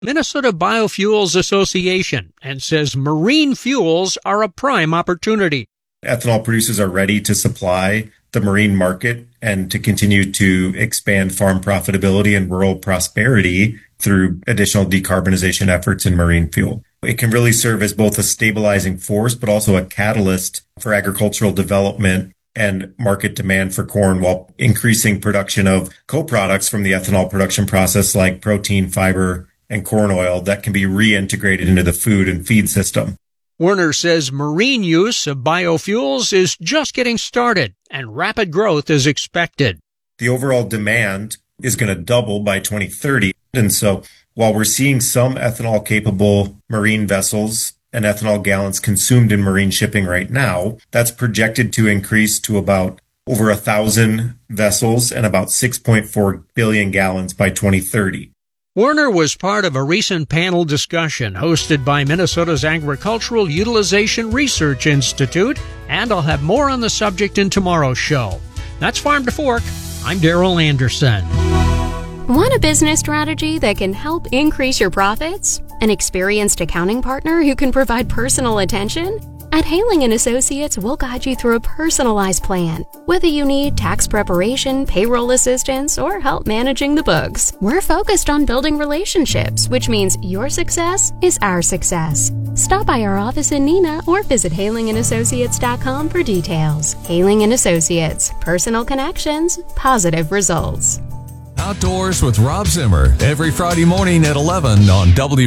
Minnesota Biofuels Association and says marine fuels are a prime opportunity. Ethanol producers are ready to supply the marine market and to continue to expand farm profitability and rural prosperity through additional decarbonization efforts in marine fuel. It can really serve as both a stabilizing force, but also a catalyst for agricultural development and market demand for corn while increasing production of co-products from the ethanol production process like protein, fiber, and corn oil that can be reintegrated into the food and feed system. Werner says marine use of biofuels is just getting started and rapid growth is expected. The overall demand is going to double by 2030. And so while we're seeing some ethanol-capable marine vessels and ethanol gallons consumed in marine shipping right now, that's projected to increase to about over 1,000 vessels and about 6.4 billion gallons by 2030. Werner was part of a recent panel discussion hosted by Minnesota's Agricultural Utilization Research Institute, and I'll have more on the subject in tomorrow's show. That's Farm to Fork. I'm Daryl Anderson. Want a business strategy that can help increase your profits? An experienced accounting partner who can provide personal attention? At Haling & Associates, we'll guide you through a personalized plan. Whether you need tax preparation, payroll assistance, or help managing the books, we're focused on building relationships, which means your success is our success. Stop by our office in Neenah or visit halingandassociates.com for details. Haling & Associates. Personal connections, positive results. Outdoors with Rob Zimmer, every Friday morning at 11 on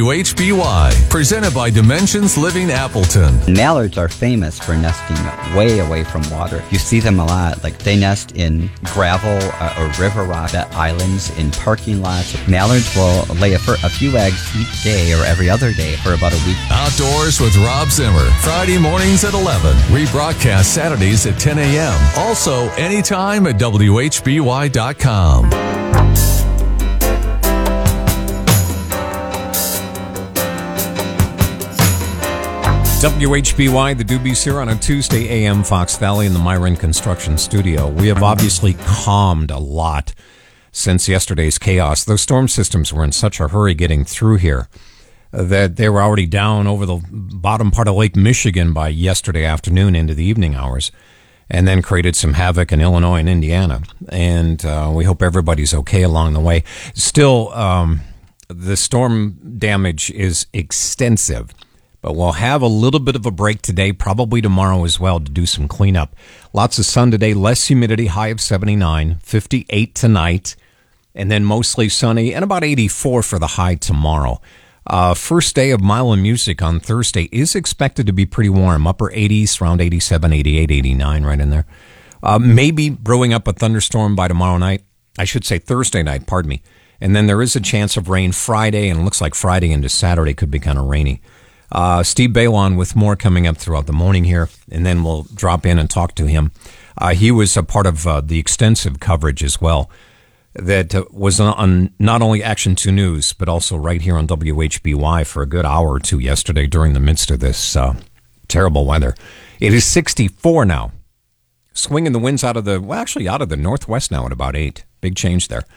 WHBY. Presented by Dimensions Living Appleton. Mallards are famous for nesting way away from water. You see them a lot, like they nest in gravel or river rock islands, in parking lots. Mallards will lay a few eggs each day or every other day for about a week. Outdoors with Rob Zimmer, Friday mornings at 11. Rebroadcast Saturdays at 10 a.m. Also, anytime at WHBY.com. WHBY, the Doobies here on a Tuesday AM, Fox Valley in the Myron Construction Studio. We have obviously calmed a lot since yesterday's chaos. Those storm systems were in such a hurry getting through here that they were already down over the bottom part of Lake Michigan by yesterday afternoon into the evening hours, and then created some havoc in Illinois and Indiana. And we hope everybody's okay along the way. Still, the storm damage is extensive. But we'll have a little bit of a break today, probably tomorrow as well, to do some cleanup. Lots of sun today, less humidity, high of 79, 58 tonight, and then mostly sunny, and about 84 for the high tomorrow. First day of Mile of Music on Thursday is expected to be pretty warm, upper 80s, around 87, 88, 89, right in there. Maybe brewing up a thunderstorm by tomorrow night. I should say Thursday night, pardon me. And then there is a chance of rain Friday, and it looks like Friday into Saturday could be kind of rainy. Steve Balon with more coming up throughout the morning here, and then we'll drop in and talk to him. He was a part of the extensive coverage as well that was on not only Action 2 News, but also right here on WHBY for a good hour or two yesterday during the midst of this terrible weather. It is 64 now. Swinging the winds out of the northwest now at about 8. Big change there.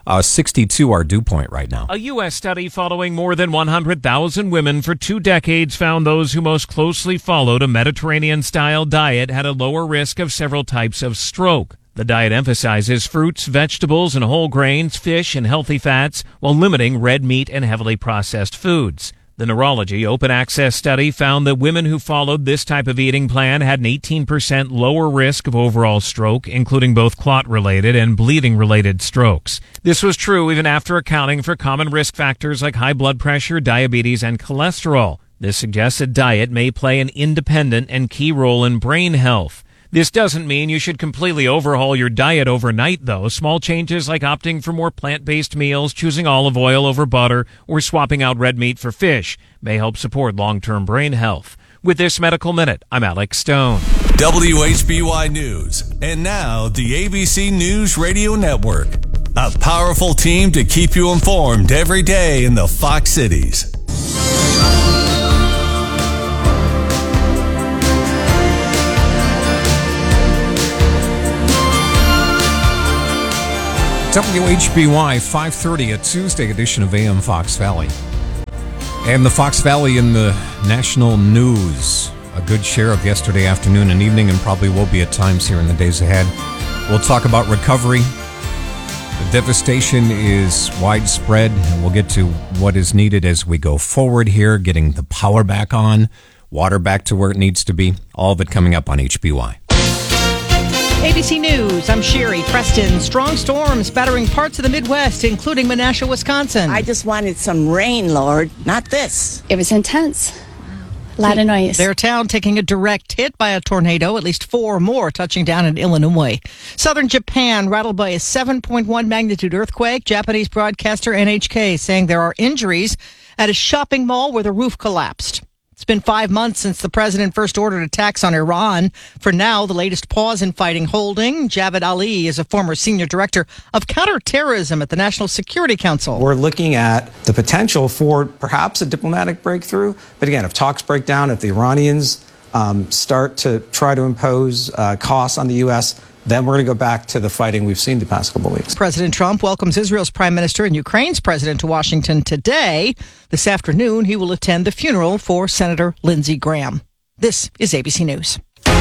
62 our dew point right now. A U.S. study following more than 100,000 women for 2 decades found those who most closely followed a Mediterranean-style diet had a lower risk of several types of stroke. The diet emphasizes fruits, vegetables, and whole grains, fish, and healthy fats, while limiting red meat and heavily processed foods. The Neurology Open Access study found that women who followed this type of eating plan had an 18% lower risk of overall stroke, including both clot-related and bleeding-related strokes. This was true even after accounting for common risk factors like high blood pressure, diabetes, and cholesterol. This suggests a diet may play an independent and key role in brain health. This doesn't mean you should completely overhaul your diet overnight, though. Small changes like opting for more plant-based meals, choosing olive oil over butter, or swapping out red meat for fish may help support long-term brain health. With this Medical Minute, I'm Alex Stone. WHBY News. And now, the ABC News Radio Network. A powerful team to keep you informed every day in the Fox Cities. WHBY 530, a Tuesday edition of AM Fox Valley. And the Fox Valley in the national news. A good share of yesterday afternoon and evening, and probably will be at times here in the days ahead. We'll talk about recovery. The devastation is widespread, and we'll get to what is needed as we go forward here, getting the power back on, water back to where it needs to be. All of it coming up on HBY. ABC News, I'm Sherry Preston. Strong storms battering parts of the Midwest, including Menasha, Wisconsin. I just wanted some rain, Lord, not this. It was intense. A lot of noise. Their town taking a direct hit by a tornado, at least 4 more touching down in Illinois. Southern Japan rattled by a 7.1 magnitude earthquake. Japanese broadcaster NHK saying there are injuries at a shopping mall where the roof collapsed. It's been 5 months since the president first ordered attacks on Iran. For now, the latest pause in fighting holding. Javad Ali is a former senior director of counterterrorism at the National Security Council. We're looking at the potential for perhaps a diplomatic breakthrough. But again, if talks break down, if the Iranians start to try to impose costs on the U.S., then we're going to go back to the fighting we've seen the past couple of weeks. President Trump welcomes Israel's prime minister and Ukraine's president to Washington today. This afternoon, he will attend the funeral for Senator Lindsey Graham. This is ABC News.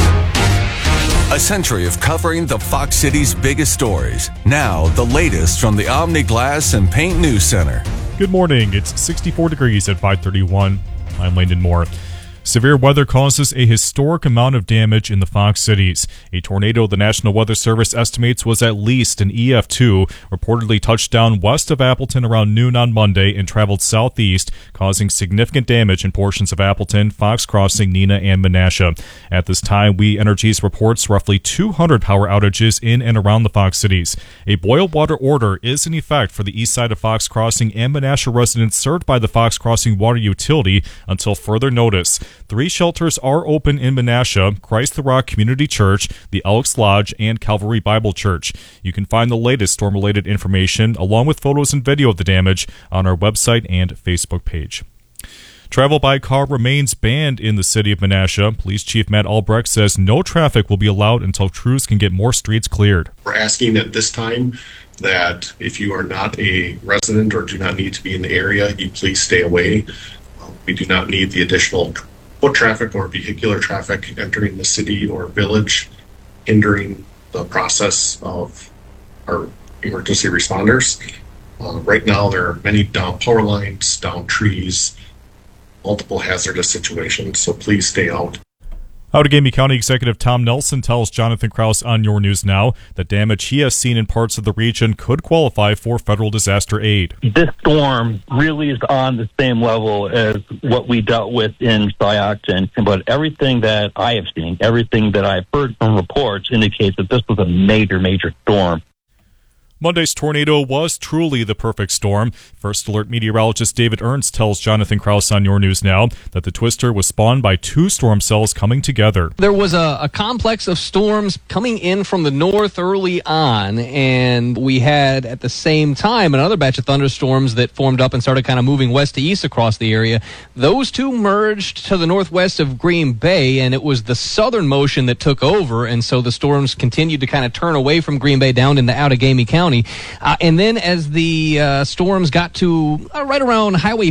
A century of covering the Fox City's biggest stories. Now, the latest from the Omni Glass and Paint News Center. Good morning. It's 64 degrees at 5:31. I'm Landon Moore. Severe weather causes a historic amount of damage in the Fox cities. A tornado the National Weather Service estimates was at least an EF2, reportedly touched down west of Appleton around noon on Monday and traveled southeast, causing significant damage in portions of Appleton, Fox Crossing, Neenah, and Menasha. At this time, We Energies reports roughly 200 power outages in and around the Fox cities. A boil water order is in effect for the east side of Fox Crossing and Menasha residents served by the Fox Crossing water utility until further notice. 3 shelters are open in Menasha: Christ the Rock Community Church, the Elks Lodge, and Calvary Bible Church. You can find the latest storm-related information, along with photos and video of the damage, on our website and Facebook page. Travel by car remains banned in the city of Menasha. Police Chief Matt Albrecht says no traffic will be allowed until crews can get more streets cleared. We're asking at this time that if you are not a resident or do not need to be in the area, you please stay away. We do not need the additional foot traffic or vehicular traffic entering the city or village, hindering the process of our emergency responders. Right now, there are many down power lines, down trees, multiple hazardous situations, so please stay out. Outagamie County Executive Tom Nelson tells Jonathan Krause on Your News Now that damage he has seen in parts of the region could qualify for federal disaster aid. This storm really is on the same level as what we dealt with in Syocton, but everything that I have seen, everything that I've heard from reports indicates that this was a major, major storm. Monday's tornado was truly the perfect storm. First Alert meteorologist David Ernst tells Jonathan Krause on Your News Now that the twister was spawned by 2 storm cells coming together. There was a complex of storms coming in from the north early on, and we had at the same time another batch of thunderstorms that formed up and started kind of moving west to east across the area. Those 2 merged to the northwest of Green Bay, and it was the southern motion that took over, and so the storms continued to kind of turn away from Green Bay down into Outagamie County. And then as the storms got to right around Highway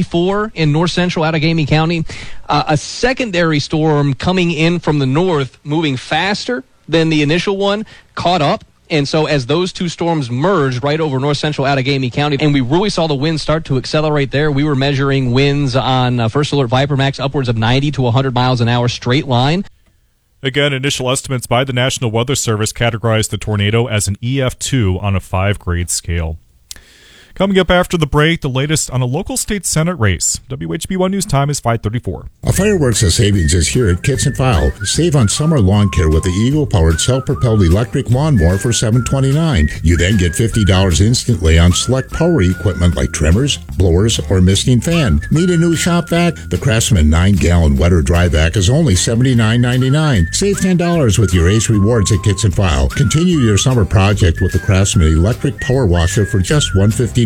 54 in north central Outagamie County, a secondary storm coming in from the north, moving faster than the initial one, caught up. And so as those 2 storms merged right over north central Outagamie County, and we really saw the winds start to accelerate there, we were measuring winds on First Alert ViperMax upwards of 90 to 100 miles an hour straight line. Again, initial estimates by the National Weather Service categorized the tornado as an EF2 on a 5-grade scale. Coming up after the break, the latest on a local state Senate race. WHB1 News Time is 5:34. A fireworks of savings is here at Kitts and File. Save on summer lawn care with the Eagle-powered self-propelled electric lawnmower for $729. You then get $50 instantly on select power equipment like trimmers, blowers, or misting fan. Need a new shop vac? The Craftsman 9-gallon wet or dry vac is only $79.99. Save $10 with your Ace Rewards at Kitts and File. Continue your summer project with the Craftsman electric power washer for just $159.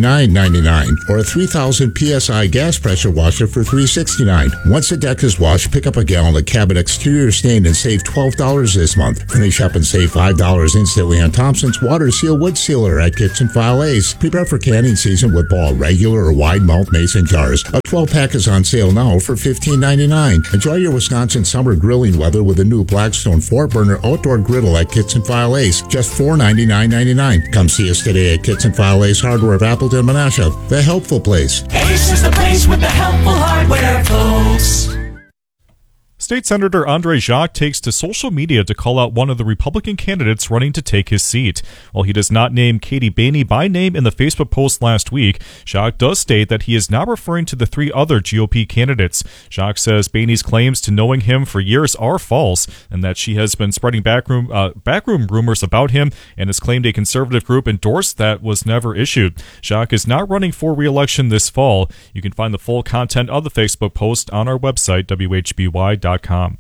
$59.99, or a 3,000 PSI gas pressure washer for $369. Once the deck is washed, pick up a gallon of Cabot Exterior Stain and save $12 this month. Finish up and save $5 instantly on Thompson's Water Seal Wood Sealer at Kitchen File Ace. Prepare for canning season with Ball regular or wide mouth mason jars. A 12-pack is on sale now for $15.99. Enjoy your Wisconsin summer grilling weather with a new Blackstone 4-burner outdoor griddle at Kitchen File Ace, just $499.99. Come see us today at Kitchen File Ace Hardware of Appleton, Menasha, the helpful place. Ace is the place with the helpful hardware, folks. State Senator Andre Jacques takes to social media to call out one of the Republican candidates running to take his seat. While he does not name Katie Boehne by name in the Facebook post last week, Jacques does state that he is now referring to the 3 other GOP candidates. Jacques says Boehne's claims to knowing him for years are false, and that she has been spreading backroom rumors about him, and has claimed a conservative group endorsed that was never issued. Jacques is not running for re-election this fall. You can find the full content of the Facebook post on our website, WHBY.com.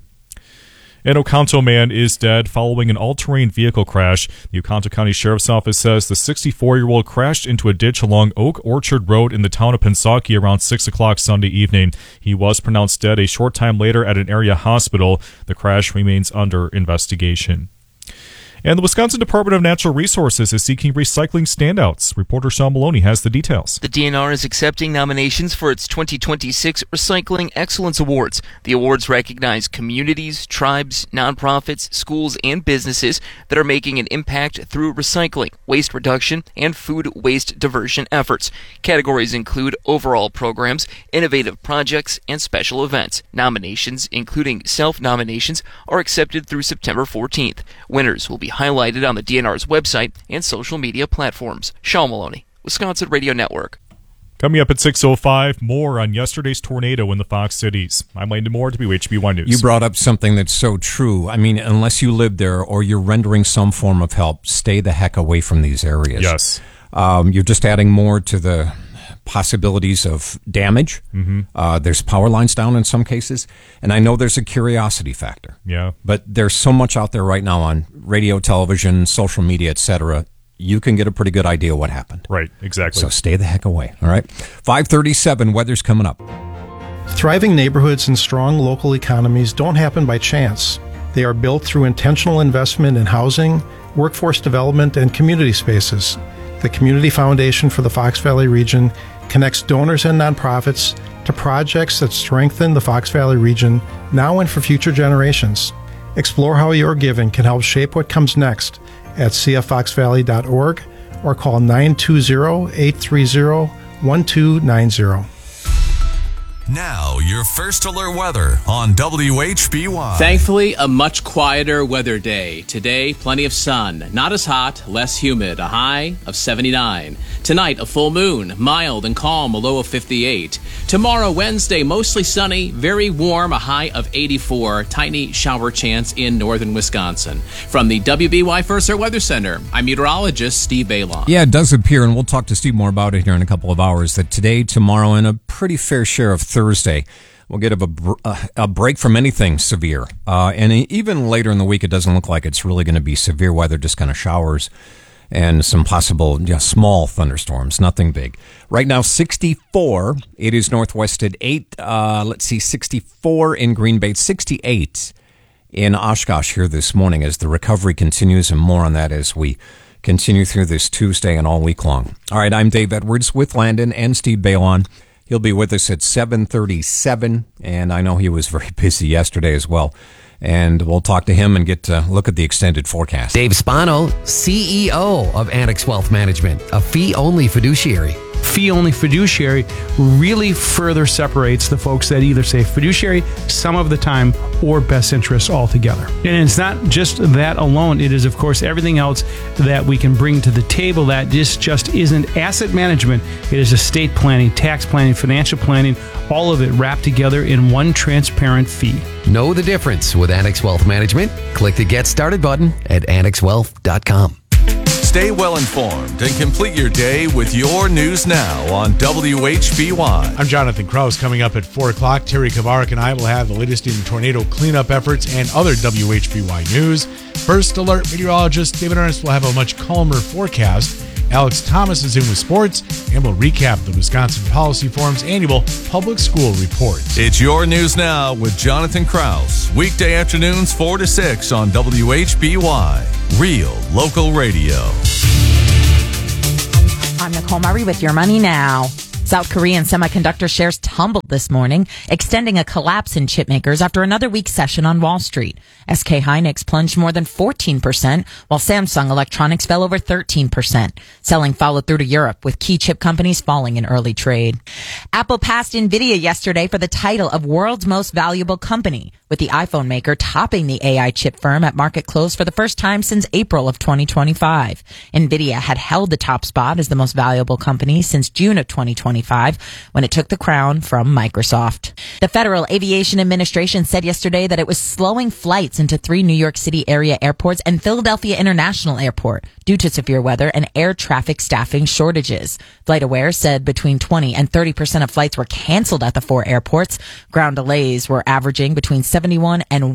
An Oconto man is dead following an all-terrain vehicle crash. The Oconto County Sheriff's Office says the 64-year-old crashed into a ditch along Oak Orchard Road in the town of Pensacola around 6 o'clock Sunday evening. He was pronounced dead a short time later at an area hospital. The crash remains under investigation. And the Wisconsin Department of Natural Resources is seeking recycling standouts. Reporter Sean Maloney has the details. The DNR is accepting nominations for its 2026 Recycling Excellence Awards. The awards recognize communities, tribes, nonprofits, schools, and businesses that are making an impact through recycling, waste reduction, and food waste diversion efforts. Categories include overall programs, innovative projects, and special events. Nominations, including self-nominations, are accepted through September 14th. Winners will be highlighted on the DNR's website and social media platforms. Sean Maloney, Wisconsin Radio Network. Coming up at 6:05, more on yesterday's tornado in the Fox Cities. I'm Landon Moore, WHBY News. You brought up something that's so true. I mean, unless you live there or you're rendering some form of help, stay the heck away from these areas. Yes. You're just adding more to the possibilities of damage. There's power lines down in some cases, and I know there's a curiosity factor. Yeah. But there's so much out there right now on radio, television, social media, etc. You can get a pretty good idea what happened. Right, exactly. So stay the heck away, all right? 5:37, weather's coming up. Thriving neighborhoods and strong local economies don't happen by chance. They are built through intentional investment in housing, workforce development, and community spaces. The Community Foundation for the Fox Valley region connects donors and nonprofits to projects that strengthen the Fox Valley region now and for future generations. Explore how your giving can help shape what comes next at cffoxvalley.org or call 920-830-1290. Now, your first alert weather on WHBY. Thankfully, a much quieter weather day. Today, plenty of sun. Not as hot, less humid. A high of 79. Tonight, a full moon. Mild and calm, a low of 58. Tomorrow, Wednesday, mostly sunny, very warm, a high of 84. Tiny shower chance in northern Wisconsin. From the WBY First Alert Weather Center, I'm meteorologist Steve Balon. Yeah, it does appear, and we'll talk to Steve more about it here in a couple of hours, that today, tomorrow, and a pretty fair share of Thursday, we'll get a break from anything severe. And even later in the week, it doesn't look like it's really going to be severe weather, just kind of showers and some possible small thunderstorms, nothing big. Right now, 64. It is northwest at 8. 64 in Green Bay, 68 in Oshkosh here this morning as the recovery continues, and more on that as we continue through this Tuesday and all week long. All right, I'm Dave Edwards with Landon and Steve Balon. He'll be with us at 7:37, and I know he was very busy yesterday as well. And we'll talk to him and get to look at the extended forecast. Dave Spano, CEO of Annex Wealth Management, a fee-only fiduciary. Fee-only fiduciary really further separates the folks that either say fiduciary some of the time or best interests altogether. And it's not just that alone. It is, of course, everything else that we can bring to the table that just isn't asset management. It is estate planning, tax planning, financial planning, all of it wrapped together in one transparent fee. Know the difference with Annex Wealth Management? Click the Get Started button at annexwealth.com. Stay well informed and complete your day with your news now on WHBY. I'm Jonathan Krause. Coming up at 4 o'clock, Terry Kavarik and I will have the latest in tornado cleanup efforts and other WHBY news. First alert meteorologist David Ernst will have a much calmer forecast. Alex Thomas is in with sports and will recap the Wisconsin Policy Forum's annual public school report. It's Your News Now with Jonathan Krause. Weekday afternoons 4 to 6 on WHBY. Real local radio. I'm Nicole Murray with Your Money Now. South Korean semiconductor shares tumbled this morning, extending a collapse in chip makers after another weak session on Wall Street. SK Hynix plunged more than 14%, while Samsung Electronics fell over 13%. Selling followed through to Europe, with key chip companies falling in early trade. Apple passed Nvidia yesterday for the title of World's Most Valuable Company, with the iPhone maker topping the AI chip firm at market close for the first time since April of 2025. Nvidia had held the top spot as the most valuable company since June of 2025, when it took the crown from Microsoft. The Federal Aviation Administration said yesterday that it was slowing flights into 3 New York City area airports and Philadelphia International Airport due to severe weather and air traffic staffing shortages. FlightAware said between 20 and 30% of flights were canceled at the 4 airports. Ground delays were averaging between 71 and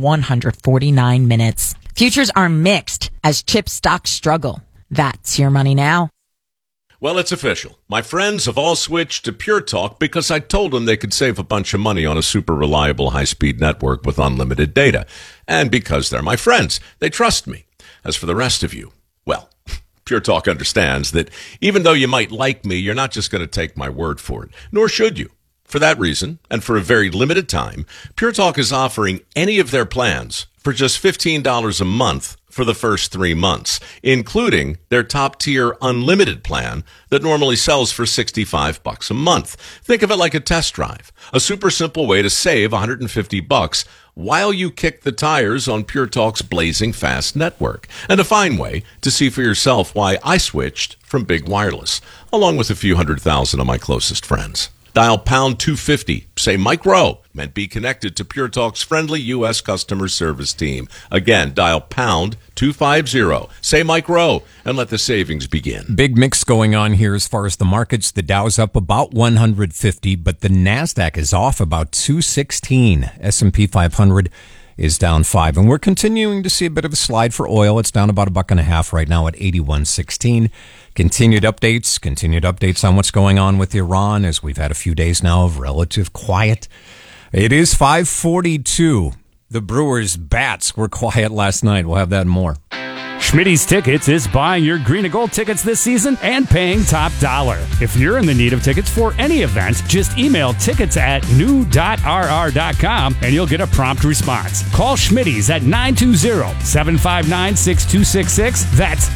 149 minutes. Futures are mixed as chip stocks struggle. That's Your Money Now. Well, it's official. My friends have all switched to Pure Talk because I told them they could save a bunch of money on a super reliable high-speed network with unlimited data. And because they're my friends, they trust me. As for the rest of you, well, Pure Talk understands that even though you might like me, you're not just going to take my word for it, nor should you. For that reason, and for a very limited time, Pure Talk is offering any of their plans for just $15 a month for the first 3 months, including their top-tier unlimited plan that normally sells for $65 a month. Think of it like a test drive, a super simple way to save $150 while you kick the tires on Pure Talk's blazing fast network, and a fine way to see for yourself why I switched from big wireless, along with a few 100,000 of my closest friends. Dial pound 250, say Mike Rowe, and be connected to Pure Talk's friendly U.S. customer service team. Again, dial pound 250, say Mike Rowe, and let the savings begin. Big mix going on here as far as the markets. The Dow's up about 150, but the NASDAQ is off about 216. S&P 500 is down 5. And we're continuing to see a bit of a slide for oil. It's down about $1.50 right now at 81.16. Continued updates on what's going on with Iran, as we've had a few days now of relative quiet. It is 5:42. The Brewers' bats were quiet last night. We'll have that and more. Schmitty's Tickets is buying your green and gold tickets this season and paying top dollar. If you're in the need of tickets for any event, just email tickets@new.rr.com and you'll get a prompt response. Call Schmitty's at 920-759-6266. That's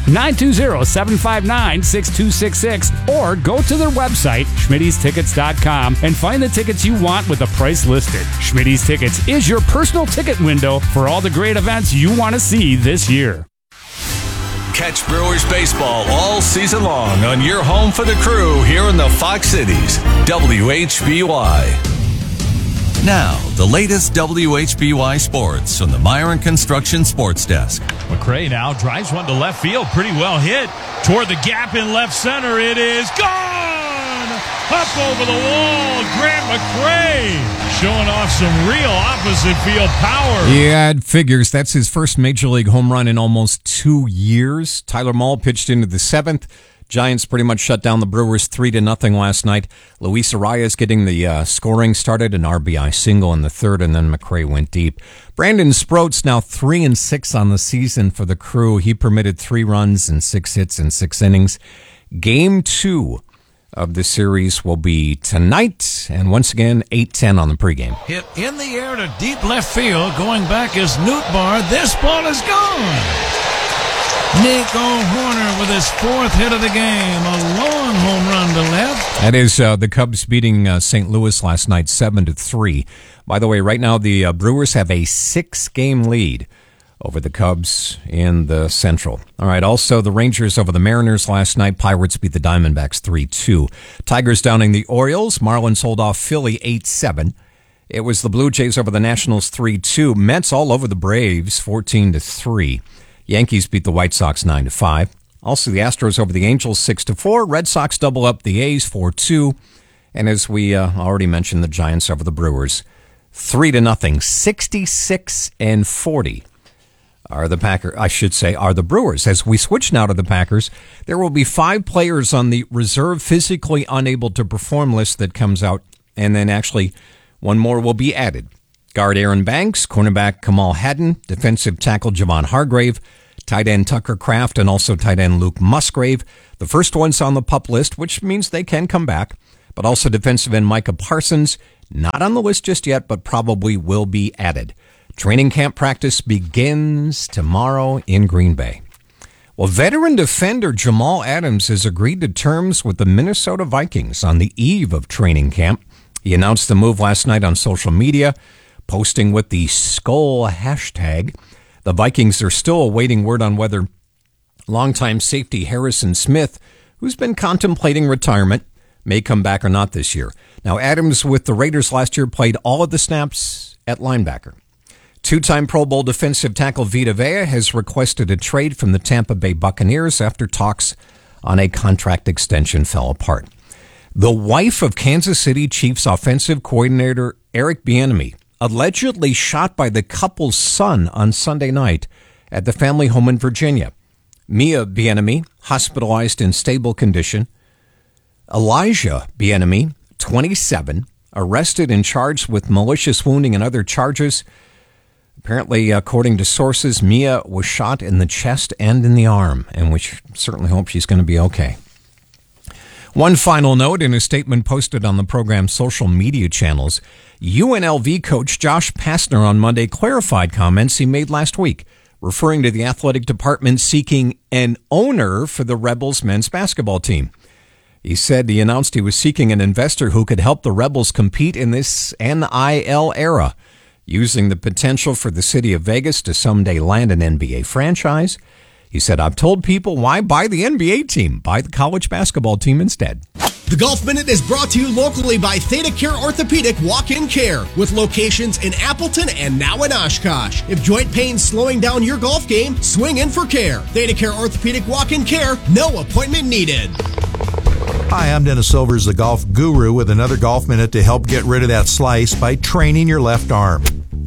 920-759-6266. Or go to their website, schmittystickets.com, and find the tickets you want with the price listed. Schmitty's Tickets is your personal ticket window for all the great events you want to see this year. Catch Brewers baseball all season long on your home for the crew here in the Fox Cities, WHBY. Now, the latest WHBY sports on the Myron Construction Sports Desk. McRae now drives one to left field, pretty well hit. Toward the gap in left center, it is gone! Up over the wall, Grant McRae showing off some real opposite field power. Yeah, it figures. That's his first Major League home run in almost 2 years. Tyler Mahle pitched into the 7th. Giants pretty much shut down the Brewers 3-0 last night. Luis Arias getting the scoring started, an RBI single in the 3rd, and then McRae went deep. Brandon Sproat's now 3-6 on the season for the crew. He permitted 3 runs and 6 hits in 6 innings. Game 2 of the series will be tonight, and once again, 8:10 on the pregame. Hit in the air to deep left field. Going back is Nootbaar. This ball is gone. Nico Horner with his 4th hit of the game. A long home run to left. That is the Cubs beating St. Louis last night 7-3. By the way, right now the Brewers have a 6-game lead over the Cubs in the Central. All right, also the Rangers over the Mariners last night. Pirates beat the Diamondbacks 3-2. Tigers downing the Orioles. Marlins hold off Philly 8-7. It was the Blue Jays over the Nationals 3-2. Mets all over the Braves 14-3. Yankees beat the White Sox 9-5. Also the Astros over the Angels 6-4. Red Sox double up the A's 4-2. And as we already mentioned, the Giants over the Brewers 3-0, 66-40. are the Brewers. As we switch now to the Packers, there will be 5 players on the reserve physically unable to perform list that comes out, and then actually one more will be added. Guard Aaron Banks, cornerback Kamal Haddon, defensive tackle Javon Hargrave, tight end Tucker Kraft, and also tight end Luke Musgrave. The first one's on the PUP list, which means they can come back, but also defensive end Micah Parsons, not on the list just yet, but probably will be added. Training camp practice begins tomorrow in Green Bay. Well, veteran defender Jamal Adams has agreed to terms with the Minnesota Vikings on the eve of training camp. He announced the move last night on social media, posting with the Skull hashtag. The Vikings are still awaiting word on whether longtime safety Harrison Smith, who's been contemplating retirement, may come back or not this year. Now, Adams with the Raiders last year played all of the snaps at linebacker. 2-time Pro Bowl defensive tackle Vita Vea has requested a trade from the Tampa Bay Buccaneers after talks on a contract extension fell apart. The wife of Kansas City Chiefs offensive coordinator Eric Bieniemy allegedly shot by the couple's son on Sunday night at the family home in Virginia. Mia Bieniemy, hospitalized in stable condition. Elijah Bieniemy, 27, arrested and charged with malicious wounding and other charges. Apparently, according to sources, Mia was shot in the chest and in the arm, and we certainly hope she's going to be okay. One final note, in a statement posted on the program's social media channels, UNLV coach Josh Pastner on Monday clarified comments he made last week, referring to the athletic department seeking an owner for the Rebels men's basketball team. He said he announced he was seeking an investor who could help the Rebels compete in this NIL era, using the potential for the city of Vegas to someday land an NBA franchise. He said, I've told people, why buy the NBA team? Buy the college basketball team instead. The Golf Minute is brought to you locally by Theta Care Orthopedic Walk-In Care, with locations in Appleton and now in Oshkosh. If joint pain's slowing down your golf game, swing in for care. Theta Care Orthopedic Walk-In Care, no appointment needed. Hi, I'm Dennis Silvers, the golf guru, with another Golf Minute to help get rid of that slice by training your left arm.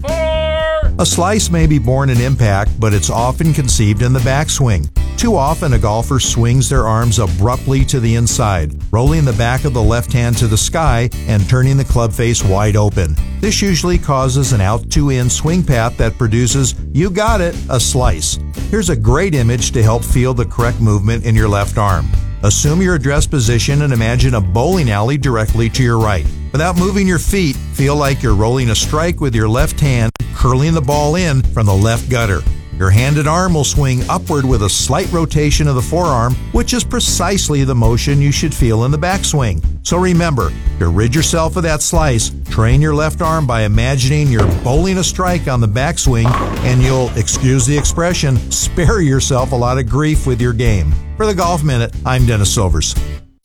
A slice may be born in impact, but it's often conceived in the backswing. Too often, a golfer swings their arms abruptly to the inside, rolling the back of the left hand to the sky and turning the club face wide open. This usually causes an out-to-in swing path that produces, you got it, a slice. Here's a great image to help feel the correct movement in your left arm. Assume your address position and imagine a bowling alley directly to your right. Without moving your feet, feel like you're rolling a strike with your left hand, curling the ball in from the left gutter. Your hand and arm will swing upward with a slight rotation of the forearm, which is precisely the motion you should feel in the backswing. So remember, to rid yourself of that slice, train your left arm by imagining you're bowling a strike on the backswing, and you'll, excuse the expression, spare yourself a lot of grief with your game. For the Golf Minute, I'm Dennis Silvers.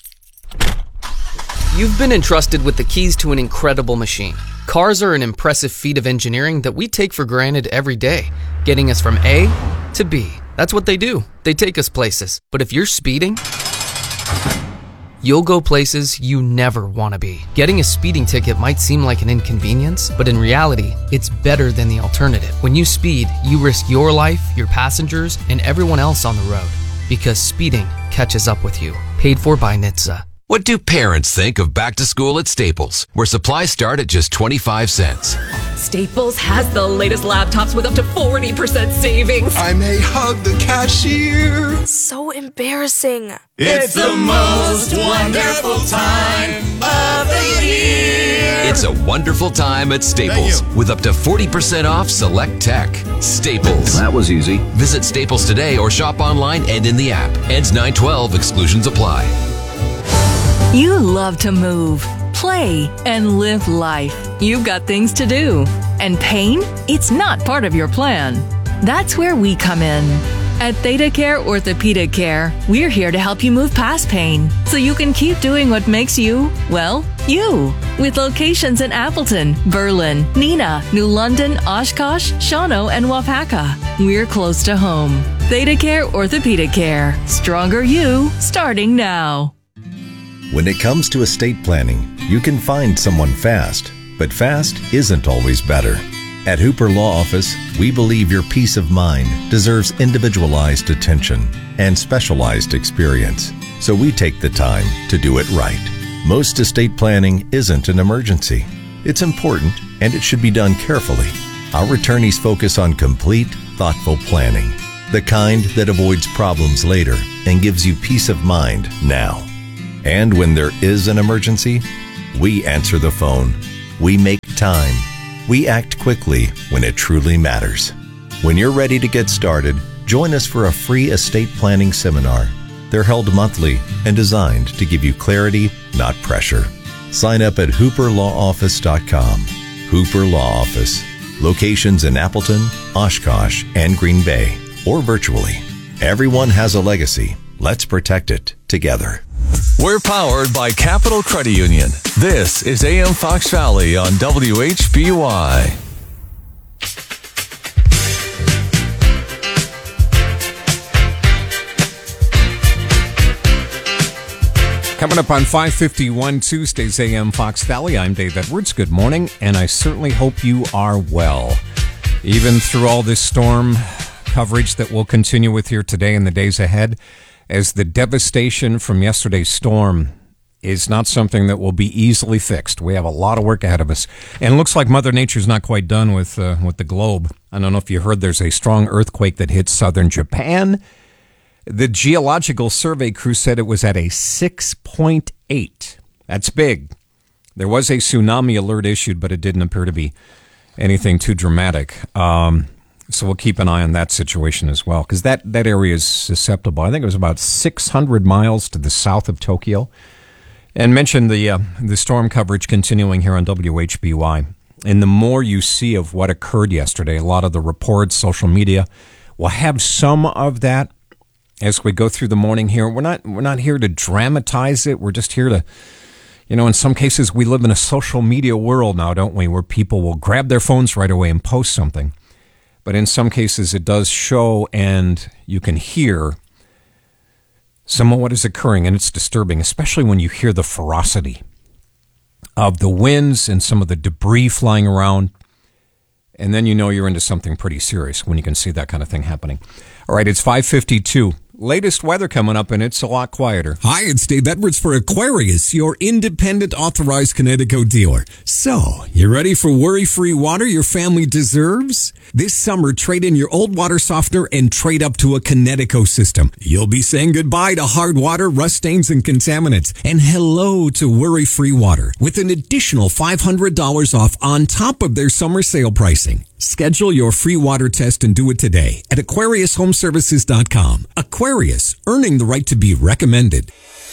You've been entrusted with the keys to an incredible machine. Cars are an impressive feat of engineering that we take for granted every day, getting us from A to B. That's what they do. They take us places. But if you're speeding, you'll go places you never want to be. Getting a speeding ticket might seem like an inconvenience, but in reality, it's better than the alternative. When you speed, you risk your life, your passengers, and everyone else on the road. Because speeding catches up with you. Paid for by NHTSA. What do parents think of back to school at Staples, where supplies start at just 25 cents? Staples has the latest laptops with up to 40% savings. I may hug the cashier. So embarrassing. It's the most wonderful time of the year. It's a wonderful time at Staples with up to 40% off select tech. Staples. That was easy. Visit Staples today or shop online and in the app. Ends 9/12. Exclusions apply. You love to move, play, and live life. You've got things to do. And pain? It's not part of your plan. That's where we come in. At Theta Care Orthopedic Care, we're here to help you move past pain so you can keep doing what makes you, well, you. With locations in Appleton, Berlin, Neenah, New London, Oshkosh, Shawano, and Wapaka. We're close to home. Theta Care Orthopedic Care. Stronger you, starting now. When it comes to estate planning, you can find someone fast, but fast isn't always better. At Hooper Law Office, we believe your peace of mind deserves individualized attention and specialized experience, so we take the time to do it right. Most estate planning isn't an emergency. It's important, and it should be done carefully. Our attorneys focus on complete, thoughtful planning, the kind that avoids problems later and gives you peace of mind now. And when there is an emergency, we answer the phone. We make time. We act quickly when it truly matters. When you're ready to get started, join us for a free estate planning seminar. They're held monthly and designed to give you clarity, not pressure. Sign up at hooperlawoffice.com. Hooper Law Office. Locations in Appleton, Oshkosh, and Green Bay, or virtually. Everyone has a legacy. Let's protect it together. We're powered by Capital Credit Union. This is AM Fox Valley on WHBY. Coming up on 5:51 Tuesdays AM Fox Valley, I'm Dave Edwards. Good morning, and I certainly hope you are well. Even through all this storm coverage that we'll continue with here today and the days ahead, as the devastation from yesterday's storm is not something that will be easily fixed. We have a lot of work ahead of us. And it looks like Mother Nature's not quite done with the globe. I don't know if you heard, there's a strong earthquake that hit southern Japan. The Geological Survey crew said it was at a 6.8. That's big. There was a tsunami alert issued, but it didn't appear to be anything too dramatic. So we'll keep an eye on that situation as well, because that area is susceptible. I think it was about 600 miles to the south of Tokyo. And mentioned the storm coverage continuing here on WHBY. And the more you see of what occurred yesterday, a lot of the reports, social media, will have some of that as we go through the morning here. We're not here to dramatize it. We're just here to, in some cases we live in a social media world now, don't we, where people will grab their phones right away and post something. But in some cases it does show, and you can hear some of what is occurring, and it's disturbing, especially when you hear the ferocity of the winds and some of the debris flying around. And then you're into something pretty serious when you can see that kind of thing happening. All right, it's 5:52. Latest weather coming up, and it's a lot quieter. Hi, it's Dave Edwards for Aquarius, your independent authorized Kinetico dealer. So, you ready for worry-free water your family deserves? This summer, trade in your old water softener and trade up to a Kinetico system. You'll be saying goodbye to hard water, rust stains, and contaminants, and hello to worry-free water with an additional $500 off on top of their summer sale pricing. Schedule your free water test and do it today at AquariusHomeservices.com. Aquarius, earning the right to be recommended.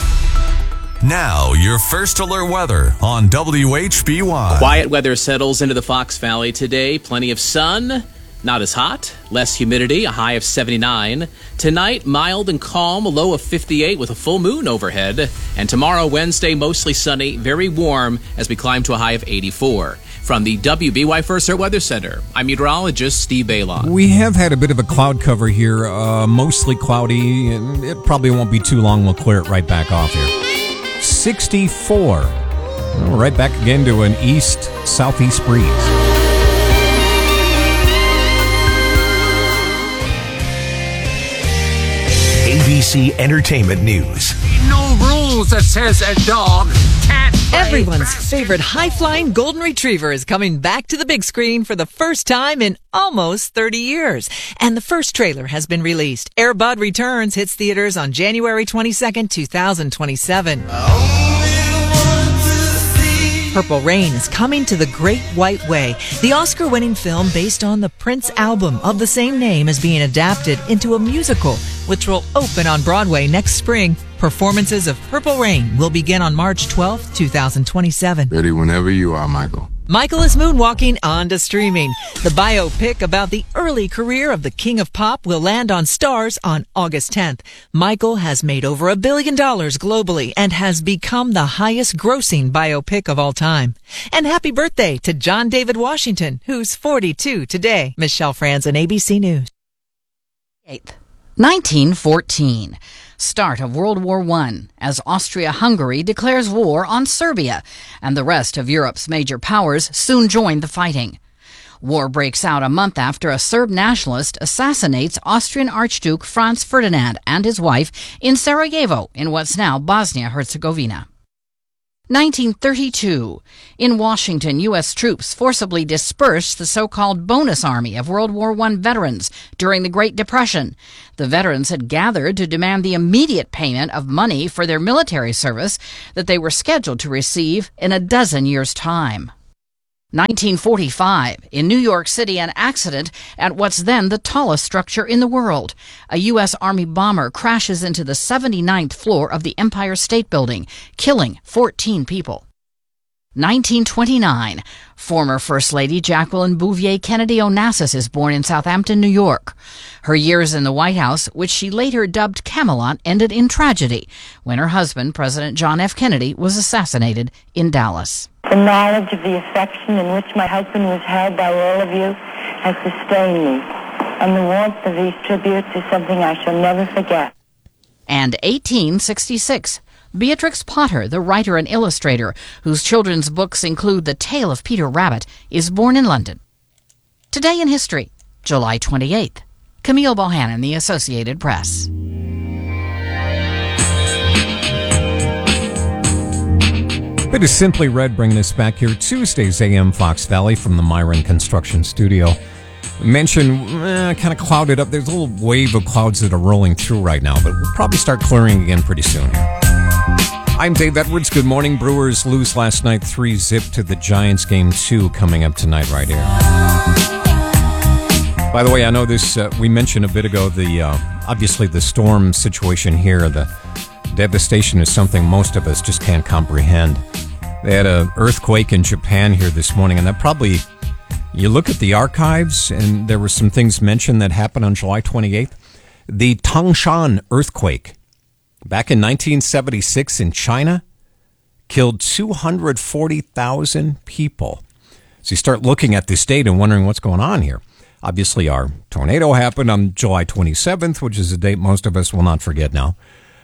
Now, your first alert weather on WHBY. Quiet weather settles into the Fox Valley today. Plenty of sun, not as hot, less humidity, a high of 79. Tonight, mild and calm, a low of 58 with a full moon overhead. And tomorrow, Wednesday, mostly sunny, very warm as we climb to a high of 84. From the WBY First Alert Weather Center, I'm meteorologist Steve Bailon. We have had a bit of a cloud cover here, mostly cloudy, and it probably won't be too long. We'll clear it right back off here. 64. Well, right back again to an east-southeast breeze. ABC Entertainment News. No rules that says a dog can't play. Everyone's favorite high-flying golden retriever is coming back to the big screen for the first time in almost 30 years. And the first trailer has been released. Air Bud Returns hits theaters on January 22nd, 2027. Purple Rain is coming to the Great White Way. The Oscar-winning film based on the Prince album of the same name is being adapted into a musical, which will open on Broadway next spring. Performances of Purple Rain will begin on March 12th, 2027. Ready whenever you are, Michael. Michael is moonwalking on to streaming. The biopic about the early career of the King of Pop will land on Starz on August 10th. Michael has made over $1 billion globally and has become the highest grossing biopic of all time. And happy birthday to John David Washington, who's 42 today. Michelle Franzen, ABC News. 1914. Start of World War I, as Austria-Hungary declares war on Serbia, and the rest of Europe's major powers soon joined the fighting. War breaks out a month after a Serb nationalist assassinates Austrian Archduke Franz Ferdinand and his wife in Sarajevo, in what's now Bosnia-Herzegovina. 1932. In Washington, U.S. troops forcibly dispersed the so-called bonus army of World War I veterans during the Great Depression. The veterans had gathered to demand the immediate payment of money for their military service that they were scheduled to receive in a dozen years' time. 1945. In New York City, an accident at what's then the tallest structure in the world. A U.S. Army bomber crashes into the 79th floor of the Empire State Building, killing 14 people. 1929. Former First Lady Jacqueline Bouvier Kennedy Onassis is born in Southampton, New York. Her years in the White House, which she later dubbed Camelot, ended in tragedy when her husband, President John F. Kennedy, was assassinated in Dallas. The knowledge of the affection in which my husband was held by all of you has sustained me, and the warmth of these tributes is something I shall never forget. And 1866. Beatrix Potter, the writer and illustrator, whose children's books include The Tale of Peter Rabbit, is born in London. Today in History, July 28th. Camille Bohannon, The Associated Press. Bit of Simply Red bringing us back here Tuesdays AM Fox Valley from the Myron Construction Studio. Mentioned kind of clouded up. There's a little wave of clouds that are rolling through right now, but we'll probably start clearing again pretty soon here. I'm Dave Edwards. Good morning. Brewers lose last night 3-0 to the Giants. Game 2 coming up tonight right here. By the way, I know this, we mentioned a bit ago, obviously the storm situation here, the devastation is something most of us just can't comprehend. They had an earthquake in Japan here this morning, and that probably, you look at the archives, and there were some things mentioned that happened on July 28th. The Tangshan earthquake back in 1976 in China killed 240,000 people. So you start looking at this date and wondering what's going on here. Obviously, our tornado happened on July 27th, which is a date most of us will not forget now.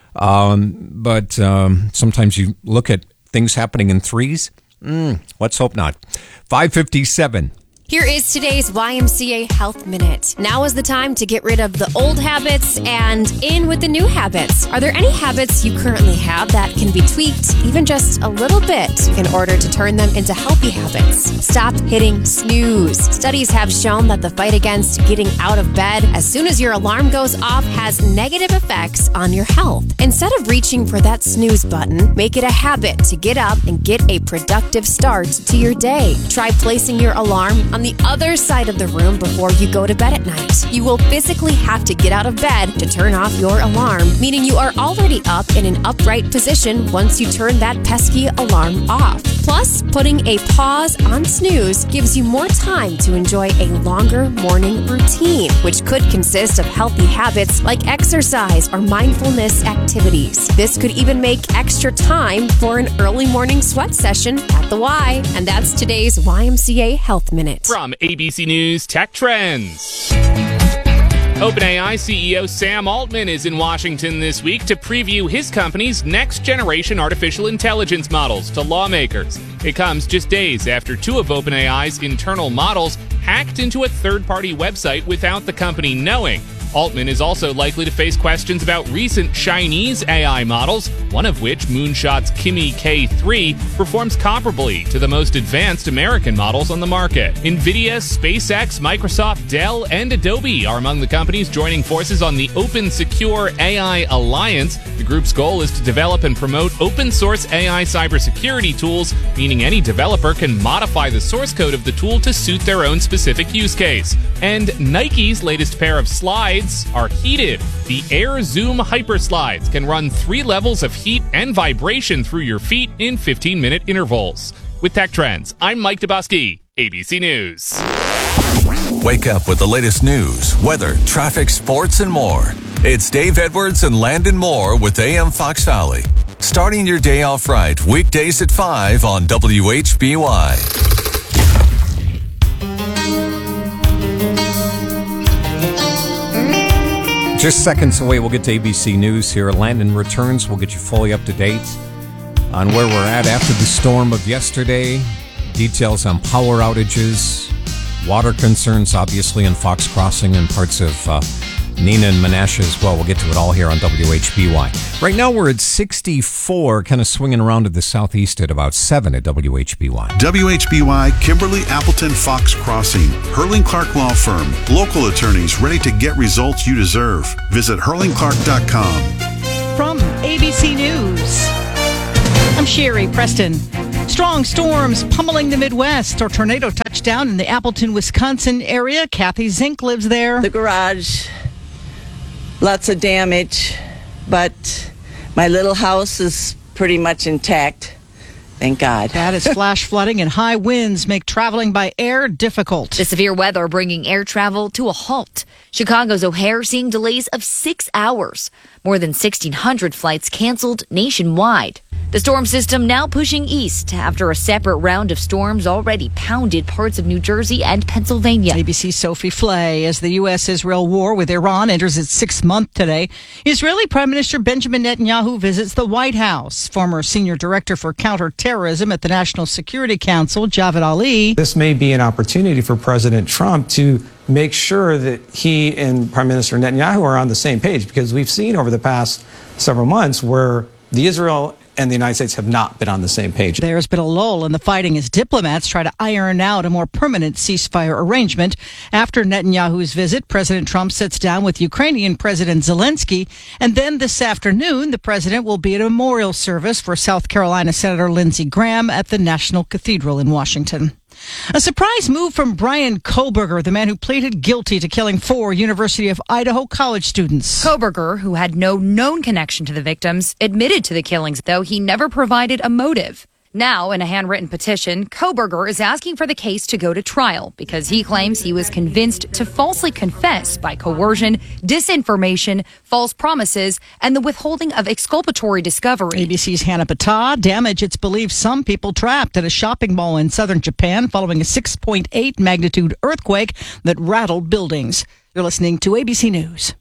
But sometimes you look at things happening in threes. Let's hope not. 5:57. Here is today's YMCA Health Minute. Now is the time to get rid of the old habits and in with the new habits. Are there any habits you currently have that can be tweaked even just a little bit in order to turn them into healthy habits? Stop hitting snooze. Studies have shown that the fight against getting out of bed as soon as your alarm goes off has negative effects on your health. Instead of reaching for that snooze button, make it a habit to get up and get a productive start to your day. Try placing your alarm on the other side of the room before you go to bed at night. You will physically have to get out of bed to turn off your alarm, meaning you are already up in an upright position once you turn that pesky alarm off. Plus, putting a pause on snooze gives you more time to enjoy a longer morning routine, which could consist of healthy habits like exercise or mindfulness activities. This could even make extra time for an early morning sweat session at the Y. And that's today's YMCA Health Minute. From ABC News Tech Trends. OpenAI CEO Sam Altman is in Washington this week to preview his company's next-generation artificial intelligence models to lawmakers. It comes just days after two of OpenAI's internal models hacked into a third-party website without the company knowing. Altman is also likely to face questions about recent Chinese AI models, one of which, Moonshot's Kimi K3, performs comparably to the most advanced American models on the market. NVIDIA, SpaceX, Microsoft, Dell, and Adobe are among the companies joining forces on the Open Secure AI Alliance. The group's goal is to develop and promote open-source AI cybersecurity tools, meaning any developer can modify the source code of the tool to suit their own specific use case. And Nike's latest pair of slides are heated. The Air Zoom Hyper Slides can run 3 levels of heat and vibration through your feet in 15-minute intervals. With Tech Trends, I'm Mike Dabowski, ABC News. Wake up with the latest news, weather, traffic, sports, and more. It's Dave Edwards and Landon Moore with AM Fox Valley. Starting your day off right, weekdays at 5 on WHBY. Just seconds away, we'll get to ABC News here. Landon returns. We'll get you fully up to date on where we're at after the storm of yesterday. Details on power outages. Water concerns, obviously, in Fox Crossing and parts of Neenah and Menasha as well. We'll get to it all here on WHBY. Right now, we're at 64, kind of swinging around to the southeast at about 7 at WHBY. WHBY, Kimberly Appleton, Fox Crossing. Hurling Clark Law Firm. Local attorneys ready to get results you deserve. Visit hurlingclark.com. From ABC News, I'm Sherry Preston. Strong storms pummeling the Midwest. A tornado touched down in the Appleton, Wisconsin area. Kathy Zink lives there. The garage, lots of damage, but my little house is pretty much intact. Thank God. That is flash flooding and high winds make traveling by air difficult. The severe weather bringing air travel to a halt. Chicago's O'Hare seeing delays of 6 hours. More than 1,600 flights canceled nationwide. The storm system now pushing east after a separate round of storms already pounded parts of New Jersey and Pennsylvania. ABC's Sophie Flay. As the U.S.-Israel war with Iran enters its 6th month today, Israeli Prime Minister Benjamin Netanyahu visits the White House. Former senior director for counterterrorism at the National Security Council, Javed Ali. This may be an opportunity for President Trump to make sure that he and Prime Minister Netanyahu are on the same page, because we've seen over the past several months where the Israel and the United States have not been on the same page. There's been a lull in the fighting as diplomats try to iron out a more permanent ceasefire arrangement. After Netanyahu's visit, President Trump sits down with Ukrainian President Zelensky, and then this afternoon, the president will be at a memorial service for South Carolina Senator Lindsey Graham at the National Cathedral in Washington. A surprise move from Bryan Kohberger, the man who pleaded guilty to killing 4 University of Idaho college students. Kohberger, who had no known connection to the victims, admitted to the killings, though he never provided a motive. Now, in a handwritten petition, Kohberger is asking for the case to go to trial because he claims he was convinced to falsely confess by coercion, disinformation, false promises, and the withholding of exculpatory discovery. ABC's Hannah Pata. Damage, it's believed some people trapped at a shopping mall in southern Japan following a 6.8 magnitude earthquake that rattled buildings. You're listening to ABC News.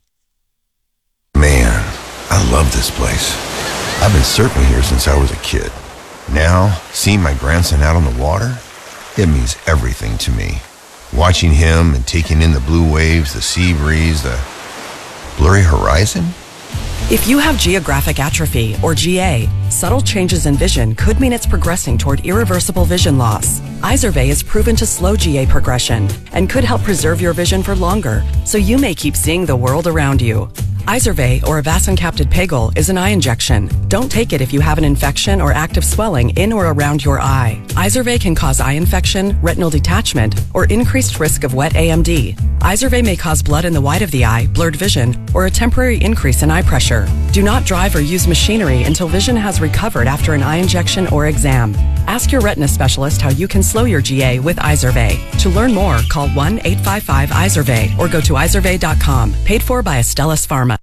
Man, I love this place. I've been surfing here since I was a kid. Now, seeing my grandson out on the water, it means everything to me. Watching him and taking in the blue waves, the sea breeze, the blurry horizon. If you have geographic atrophy, or GA, subtle changes in vision could mean it's progressing toward irreversible vision loss. Izervay is proven to slow GA progression and could help preserve your vision for longer, so you may keep seeing the world around you. Izervay, or avacincaptad pegol, is an eye injection. Don't take it if you have an infection or active swelling in or around your eye. Izervay can cause eye infection, retinal detachment, or increased risk of wet AMD. Izervay may cause blood in the white of the eye, blurred vision, or a temporary increase in eye pressure. Do not drive or use machinery until vision has recovered after an eye injection or exam. Ask your retina specialist how you can slow your GA with Izervay. To learn more, call 1-855-IZERVAY or go to izervay.com. Paid for by Astellas Pharma.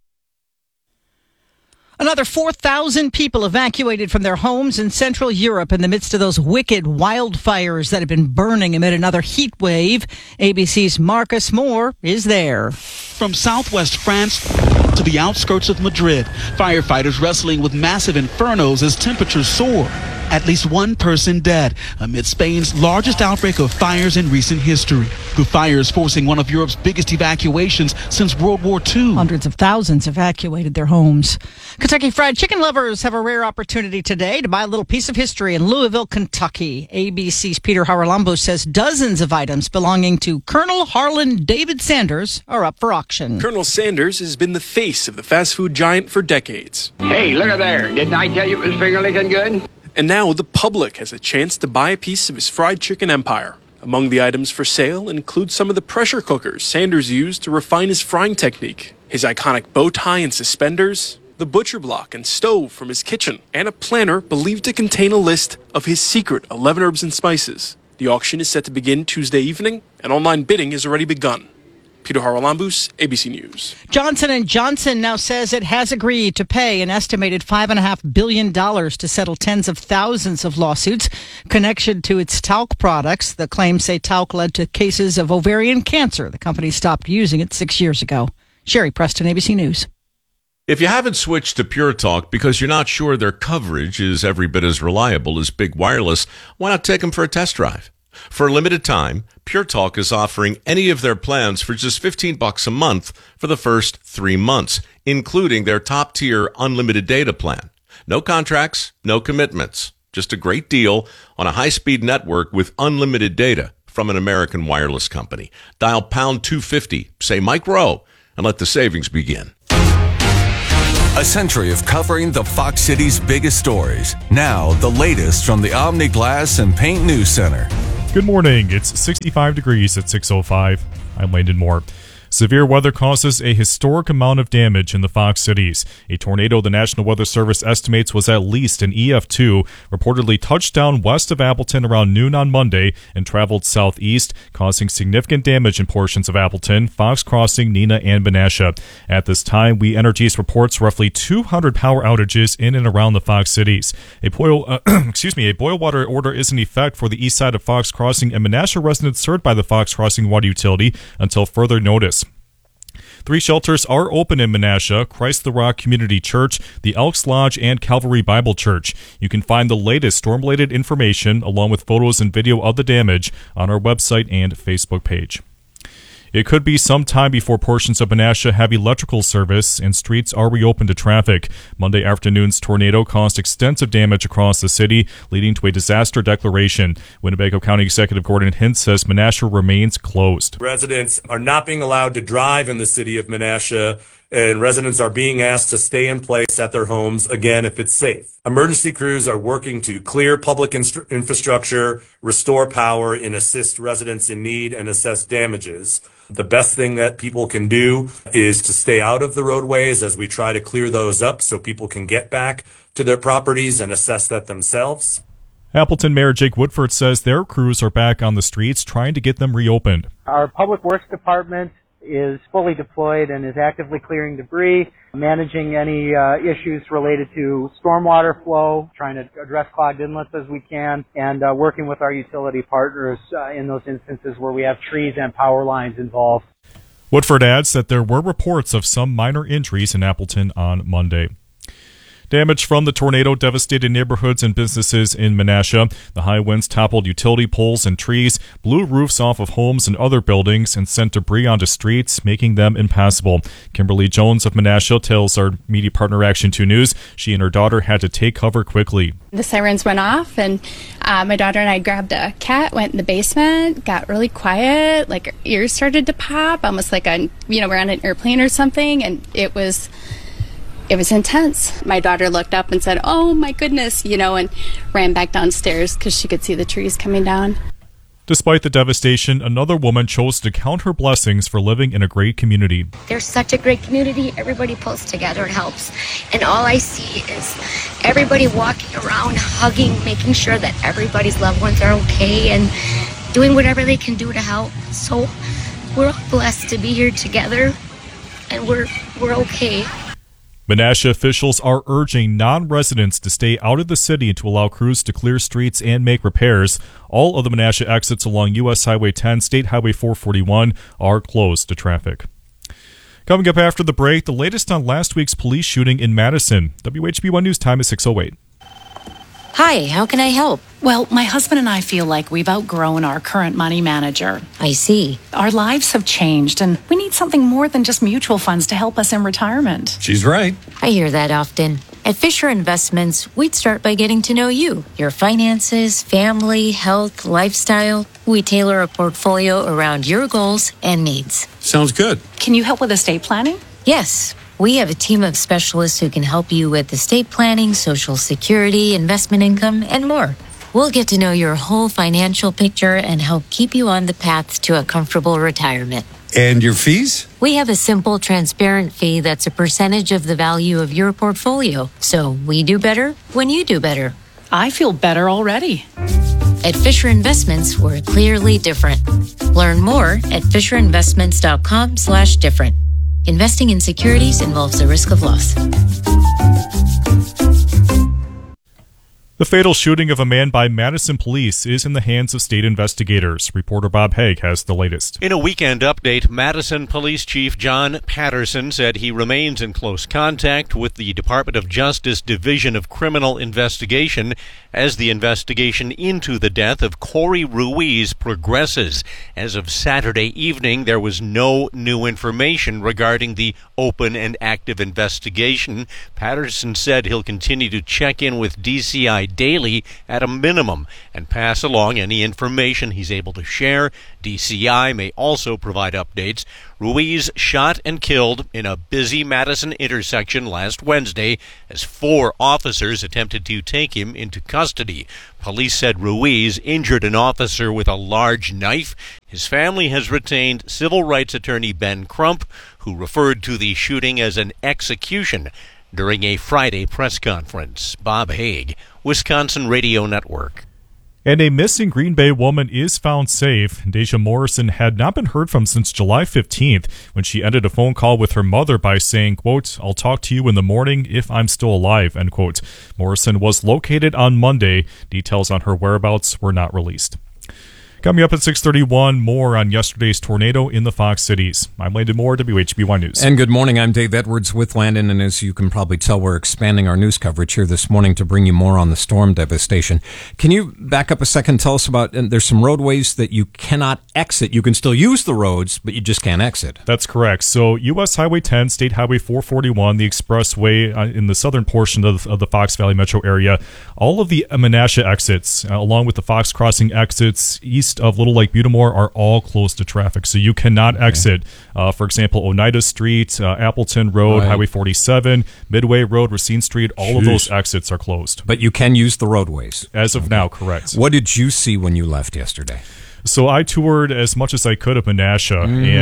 Another 4,000 people evacuated from their homes in Central Europe in the midst of those wicked wildfires that have been burning amid another heat wave. ABC's Marcus Moore is there. From southwest France to the outskirts of Madrid, firefighters wrestling with massive infernos as temperatures soar. At least one person dead amid Spain's largest outbreak of fires in recent history. The fires forcing one of Europe's biggest evacuations since World War II. Hundreds of thousands evacuated their homes. Kentucky Fried Chicken lovers have a rare opportunity today to buy a little piece of history in Louisville, Kentucky. ABC's Peter Haralambos says dozens of items belonging to Colonel Harlan David Sanders are up for auction. Colonel Sanders has been the face of the fast food giant for decades. Hey, look at there. Didn't I tell you it was finger-licking good? And now the public has a chance to buy a piece of his fried chicken empire. Among the items for sale include some of the pressure cookers Sanders used to refine his frying technique, his iconic bow tie and suspenders, the butcher block and stove from his kitchen, and a planner believed to contain a list of his secret 11 herbs and spices. The auction is set to begin Tuesday evening, and online bidding has already begun. Peter Haralambos, ABC News. Johnson & Johnson now says it has agreed to pay an estimated $5.5 billion to settle tens of thousands of lawsuits connected to its talc products. The claims say talc led to cases of ovarian cancer. The company stopped using it 6 years ago. Sherry Preston, ABC News. If you haven't switched to Pure Talk because you're not sure their coverage is every bit as reliable as Big Wireless, why not take them for a test drive? For a limited time, Pure Talk is offering any of their plans for just $15 a month for the first 3 months, including their top-tier unlimited data plan. No contracts, no commitments. Just a great deal on a high-speed network with unlimited data from an American wireless company. Dial pound 250, say Mike Rowe, and let the savings begin. A century of covering the Fox City's biggest stories. Now, the latest from the Omni Glass and Paint News Center. Good morning. It's 65 degrees at 6:05. I'm Landon Moore. Severe weather causes a historic amount of damage in the Fox Cities. A tornado the National Weather Service estimates was at least an EF2 reportedly touched down west of Appleton around noon on Monday and traveled southeast, causing significant damage in portions of Appleton, Fox Crossing, Neenah, and Menasha. At this time, We Energies reports roughly 200 power outages in and around the Fox Cities. A boil water order is in effect for the east side of Fox Crossing and Menasha residents served by the Fox Crossing water utility until further notice. 3 shelters are open in Menasha: Christ the Rock Community Church, the Elks Lodge, and Calvary Bible Church. You can find the latest storm-related information along with photos and video of the damage on our website and Facebook page. It could be some time before portions of Menasha have electrical service and streets are reopened to traffic. Monday afternoon's tornado caused extensive damage across the city, leading to a disaster declaration. Winnebago County Executive Gordon Hintz says Menasha remains closed. Residents are not being allowed to drive in the city of Menasha, and residents are being asked to stay in place at their homes, again, if it's safe. Emergency crews are working to clear public infrastructure, restore power, and assist residents in need and assess damages. The best thing that people can do is to stay out of the roadways as we try to clear those up so people can get back to their properties and assess that themselves. Appleton Mayor Jake Woodford says their crews are back on the streets trying to get them reopened. Our Public Works Department is fully deployed and is actively clearing debris, managing any issues related to stormwater flow, trying to address clogged inlets as we can, and working with our utility partners in those instances where we have trees and power lines involved. Woodford adds that there were reports of some minor injuries in Appleton on Monday. Damage from the tornado devastated neighborhoods and businesses in Menasha. The high winds toppled utility poles and trees, blew roofs off of homes and other buildings, and sent debris onto streets, making them impassable. Kimberly Jones of Menasha tells our media partner Action 2 News she and her daughter had to take cover quickly. The sirens went off, and my daughter and I grabbed a cat, went in the basement, got really quiet, like our ears started to pop, almost like we're on an airplane or something, and it was intense. My daughter looked up and said, "Oh my goodness," and ran back downstairs because she could see the trees coming down. Despite the devastation, another woman chose to count her blessings for living in a great community. There's such a great community. Everybody pulls together and helps. And all I see is everybody walking around, hugging, making sure that everybody's loved ones are okay and doing whatever they can do to help. So we're all blessed to be here together, and we're okay. Menasha officials are urging non-residents to stay out of the city and to allow crews to clear streets and make repairs. All of the Menasha exits along U.S. Highway 10, State Highway 441 are closed to traffic. Coming up after the break, the latest on last week's police shooting in Madison. WHB1 News time is 6:08. Hi, how can I help? Well, my husband and I feel like we've outgrown our current money manager. I see. Our lives have changed, and we need something more than just mutual funds to help us in retirement. She's right. I hear that often. At Fisher Investments, we'd start by getting to know you, your finances, family, health, lifestyle. We tailor a portfolio around your goals and needs. Sounds good. Can you help with estate planning? Yes. We have a team of specialists who can help you with estate planning, Social Security, investment income, and more. We'll get to know your whole financial picture and help keep you on the path to a comfortable retirement. And your fees? We have a simple, transparent fee that's a percentage of the value of your portfolio. So we do better when you do better. I feel better already. At Fisher Investments, we're clearly different. Learn more at FisherInvestments.com/different. Investing in securities involves a risk of loss. The fatal shooting of a man by Madison police is in the hands of state investigators. Reporter Bob Haig has the latest. In a weekend update, Madison Police Chief John Patterson said he remains in close contact with the Department of Justice Division of Criminal Investigation as the investigation into the death of Corey Ruiz progresses. As of Saturday evening, there was no new information regarding the open and active investigation. Patterson said he'll continue to check in with DCI daily at a minimum and pass along any information he's able to share. DCI may also provide updates. Ruiz shot and killed in a busy Madison intersection last Wednesday as 4 officers attempted to take him into custody. Police said Ruiz injured an officer with a large knife. His family has retained civil rights attorney Ben Crump, who referred to the shooting as an execution during a Friday press conference. Bob Haig, Wisconsin Radio Network. And a missing Green Bay woman is found safe. Deja Morrison had not been heard from since July 15th when she ended a phone call with her mother by saying, quote, "I'll talk to you in the morning if I'm still alive," end quote. Morrison was located on Monday. Details on her whereabouts were not released. Coming up at 6:31, more on yesterday's tornado in the Fox Cities. I'm Landon Moore, WHBY News. And good morning. I'm Dave Edwards with Landon, and as you can probably tell, we're expanding our news coverage here this morning to bring you more on the storm devastation. Can you back up a second? Tell us about, and there's some roadways that you cannot exit. You can still use the roads, but you just can't exit. That's correct. So U.S. Highway 10, State Highway 441, the expressway in the southern portion of the Fox Valley metro area, all of the Menasha exits, along with the Fox Crossing exits east of Little Lake Butamore, are all closed to traffic. So you cannot exit, for example, Oneida Street, Appleton Road, Highway 47, Midway Road, Racine Street, all of those exits are closed. But you can use the roadways. As of now, correct. What did you see when you left yesterday? So I toured as much as I could of Menasha,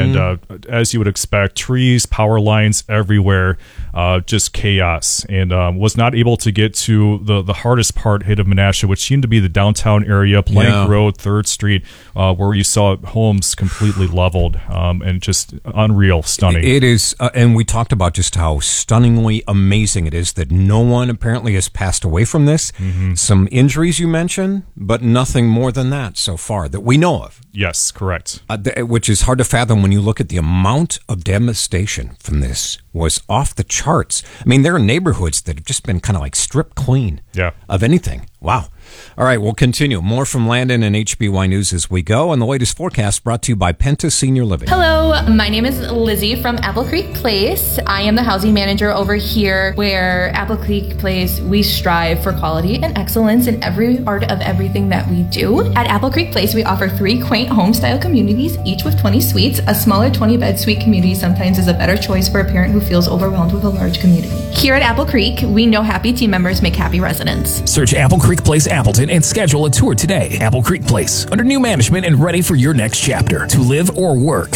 and as you would expect, trees, power lines everywhere, just chaos, and was not able to get to the hardest part hit of Menasha, which seemed to be the downtown area, Plank Road, 3rd Street, where you saw homes completely leveled, and just unreal, stunning. It is, and we talked about just how stunningly amazing it is that no one apparently has passed away from this. Some injuries you mentioned, but nothing more than that so far that we know of. Yes, correct. Which is hard to fathom when you look at the amount of devastation from this was off the charts. I mean, there are neighborhoods that have just been kind of like stripped clean of anything. Wow. All right, we'll continue. More from Landon and HBY News as we go, and the latest forecast brought to you by Penta Senior Living. Hello, my name is Lizzie from Apple Creek Place. I am the housing manager over here, where Apple Creek Place, we strive for quality and excellence in every part of everything that we do. At Apple Creek Place, we offer 3 quaint home-style communities, each with 20 suites. A smaller 20-bed suite community sometimes is a better choice for a parent who feels overwhelmed with a large community. Here at Apple Creek, we know happy team members make happy residents. Search Apple Creek Place Appleton and schedule a tour today. Apple Creek Place, under new management and ready for your next chapter to live or work.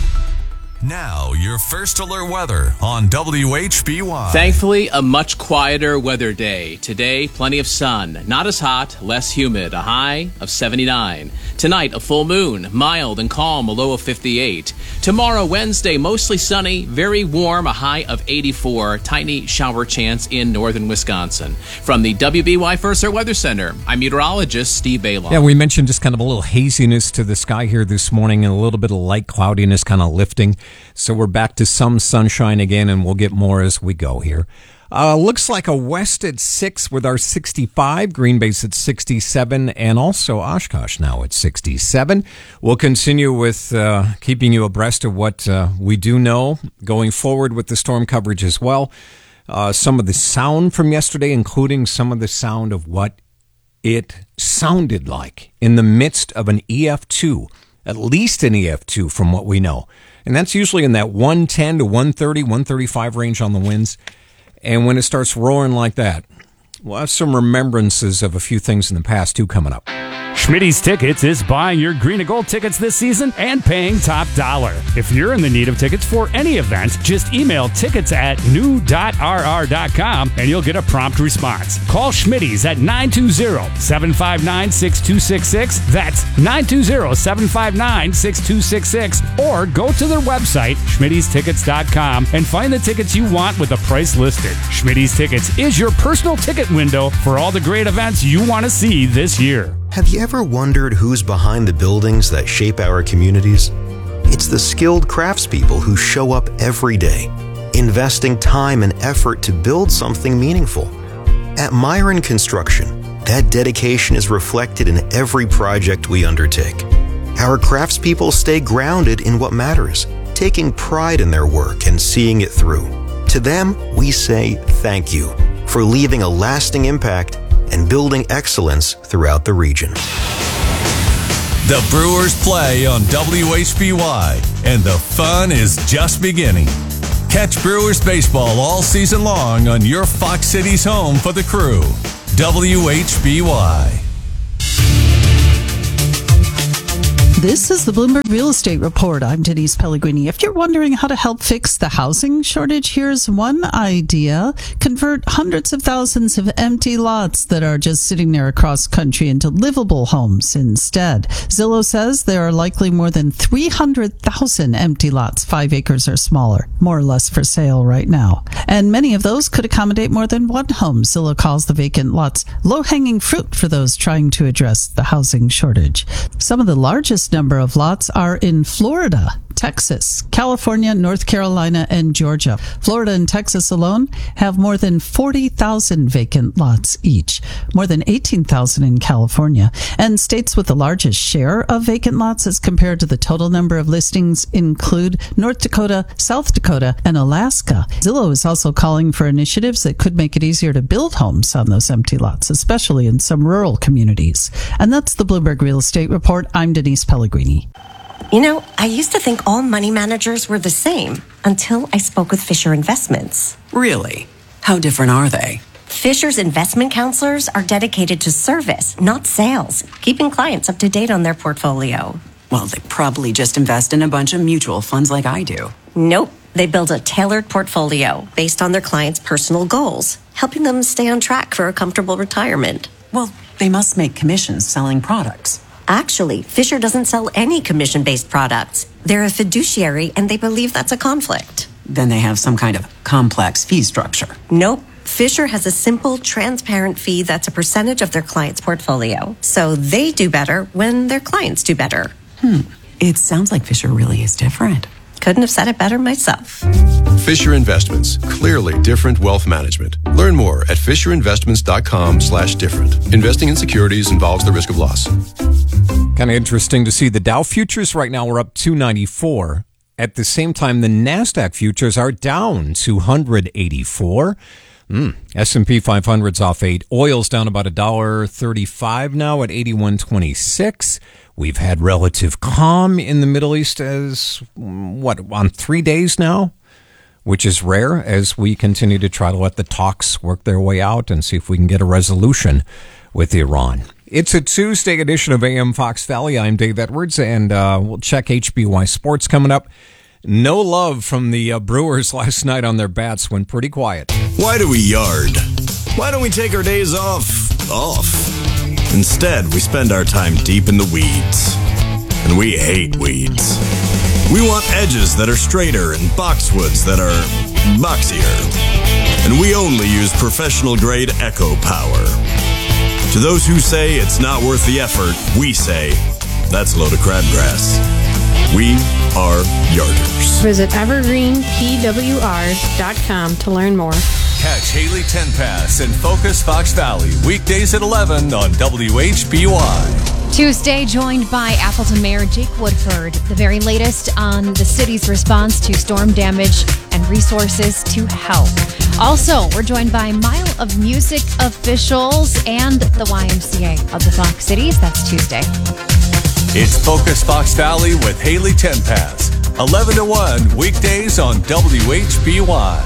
Now, your first alert weather on WHBY. Thankfully, a much quieter weather day. Today, plenty of sun. Not as hot, less humid. A high of 79. Tonight, a full moon. Mild and calm, a low of 58. Tomorrow, Wednesday, mostly sunny, very warm, a high of 84. Tiny shower chance in northern Wisconsin. From the WBY First Alert Weather Center, I'm meteorologist Steve Baylon. Yeah, we mentioned just kind of a little haziness to the sky here this morning and a little bit of light cloudiness kind of lifting. So we're back to some sunshine again, and we'll get more as we go here. Looks like a west at 6 with our 65, Green Bay's at 67, and also Oshkosh now at 67. We'll continue with keeping you abreast of what we do know going forward with the storm coverage as well. Some of the sound from yesterday, including some of the sound of what it sounded like in the midst of an EF2, at least an EF2 from what we know. And that's usually in that 110 to 130, 135 range on the winds. And when it starts roaring like that, we'll have some remembrances of a few things in the past, too, coming up. Schmitty's Tickets is buying your green and gold tickets this season and paying top dollar. If you're in the need of tickets for any event, just email tickets@new.rr.com and you'll get a prompt response. Call Schmitty's at 920-759-6266. That's 920-759-6266. Or go to their website, schmittystickets.com, and find the tickets you want with the price listed. Schmitty's Tickets is your personal ticket window for all the great events you want to see this year. Have you ever wondered who's behind the buildings that shape our communities? It's the skilled craftspeople who show up every day, investing time and effort to build something meaningful. At Myron Construction, that dedication is reflected in every project we undertake. Our craftspeople stay grounded in what matters, taking pride in their work and seeing it through. To them, we say thank you for leaving a lasting impact and building excellence throughout the region. The Brewers play on WHBY, and the fun is just beginning. Catch Brewers baseball all season long on your Fox Cities home for the Crew, WHBY. This is the Bloomberg Real Estate Report. I'm Denise Pellegrini. If you're wondering how to help fix the housing shortage, here's one idea. Convert hundreds of thousands of empty lots that are just sitting there across country into livable homes instead. Zillow says there are likely more than 300,000 empty lots, 5 acres or smaller, more or less for sale right now. And many of those could accommodate more than one home. Zillow calls the vacant lots low-hanging fruit for those trying to address the housing shortage. Some of the largest number of lots are in Florida, Texas, California, North Carolina, and Georgia. Florida and Texas alone have more than 40,000 vacant lots each, more than 18,000 in California. And states with the largest share of vacant lots as compared to the total number of listings include North Dakota, South Dakota, and Alaska. Zillow is also calling for initiatives that could make it easier to build homes on those empty lots, especially in some rural communities. And that's the Bloomberg Real Estate Report. I'm Denise Pellegrini. You know, I used to think all money managers were the same until I spoke with Fisher Investments. Really? How different are they? Fisher's investment counselors are dedicated to service, not sales, keeping clients up to date on their portfolio. Well, they probably just invest in a bunch of mutual funds like I do. Nope. They build a tailored portfolio based on their clients' personal goals, helping them stay on track for a comfortable retirement. Well, they must make commissions selling products. Actually, Fisher doesn't sell any commission-based products. They're a fiduciary, and they believe that's a conflict. Then they have some kind of complex fee structure. Nope. Fisher has a simple, transparent fee that's a percentage of their client's portfolio. So they do better when their clients do better. It sounds like Fisher really is different. Couldn't have said it better myself. Fisher Investments. Clearly different wealth management. Learn more at FisherInvestments.com/different. Investing in securities involves the risk of loss. Kind of interesting to see the Dow futures right now are up 294. At the same time, the NASDAQ futures are down 284. S&P 500's off 8. Oil's down about $1.35 now at 81.26. We've had relative calm in the Middle East as, on 3 days now, which is rare as we continue to try to let the talks work their way out and see if we can get a resolution with Iran. It's a Tuesday edition of AM Fox Valley. I'm Dave Edwards, and we'll check HBY Sports coming up. No love from the Brewers last night on their bats. Went pretty quiet. Why do we yard? Why don't we take our days off? Instead, we spend our time deep in the weeds. And we hate weeds. We want edges that are straighter and boxwoods that are boxier. And we only use professional grade Echo Power. To those who say it's not worth the effort, we say that's a load of crabgrass. We are Yarders. Visit evergreenpwrs.com to learn more. Catch Haley Tenpass and Focus Fox Valley weekdays at 11 on WHBY. Tuesday, joined by Appleton Mayor Jake Woodford. The very latest on the city's response to storm damage and resources to help. Also, we're joined by Mile of Music officials and the YMCA of the Fox Cities. That's Tuesday. It's Focus Fox Valley with Haley Tenpass, 11 to 1 weekdays on WHBY.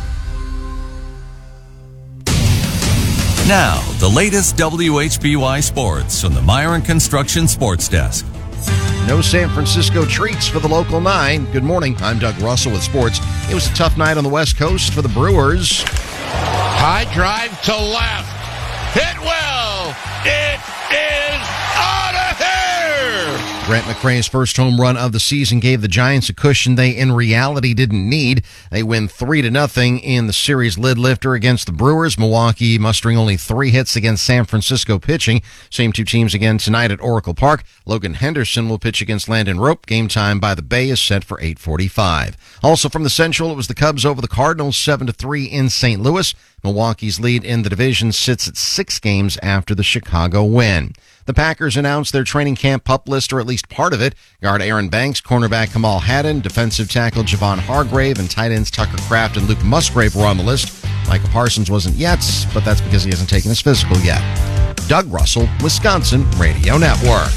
Now, the latest WHBY sports from the Myron Construction Sports Desk. No San Francisco treats for the local 9. Good morning. I'm Doug Russell with sports. It was a tough night on the West Coast for the Brewers. High drive to left. Hit well. It is out of here. Brent McRae's first home run of the season gave the Giants a cushion they in reality didn't need. They win 3-0 in the series lid lifter against the Brewers. Milwaukee mustering only 3 hits against San Francisco pitching. Same two teams again tonight at Oracle Park. Logan Henderson will pitch against Landon Rope. Game time by the Bay is set for 8:45. Also from the Central, it was the Cubs over the Cardinals 7-3 in St. Louis. Milwaukee's lead in the division sits at 6 games after the Chicago win. The Packers announced their training camp PUP list, or at least part of it. Guard Aaron Banks, cornerback Kamal Haddon, defensive tackle Javon Hargrave, and tight ends Tucker Kraft and Luke Musgrave were on the list. Micah Parsons wasn't yet, but that's because he hasn't taken his physical yet. Doug Russell, Wisconsin Radio Network.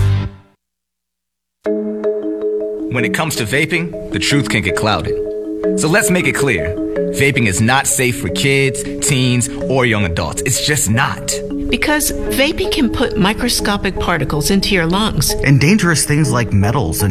When it comes to vaping, the truth can get clouded. So let's make it clear. Vaping is not safe for kids, teens, or young adults. It's just not. Because vaping can put microscopic particles into your lungs. And dangerous things like metals and